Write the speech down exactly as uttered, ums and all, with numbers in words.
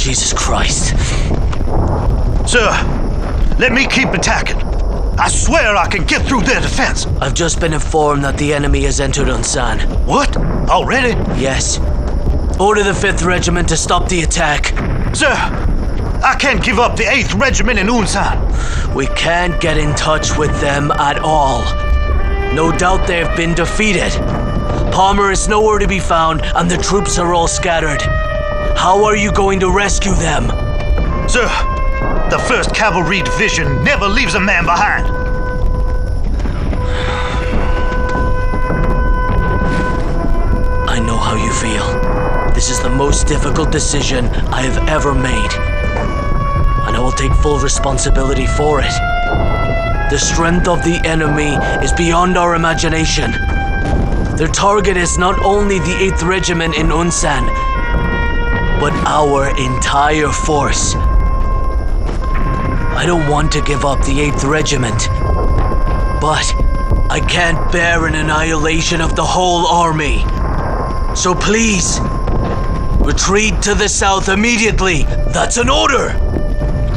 Jesus Christ. Sir, let me keep attacking. I swear I can get through their defense. I've just been informed that the enemy has entered Unsan. What? Already? Yes. Order the fifth Regiment to stop the attack. Sir, I can't give up the eighth Regiment in Unsan. We can't get in touch with them at all. No doubt they've been defeated. Palmer is nowhere to be found, and the troops are all scattered. How are you going to rescue them? Sir, the first Cavalry Division never leaves a man behind. I know how you feel. This is the most difficult decision I have ever made. And I will take full responsibility for it. The strength of the enemy is beyond our imagination. Their target is not only the eighth Regiment in Unsan, but our entire force. I don't want to give up the eighth Regiment, but I can't bear an annihilation of the whole army. So please, retreat to the south immediately. That's an order!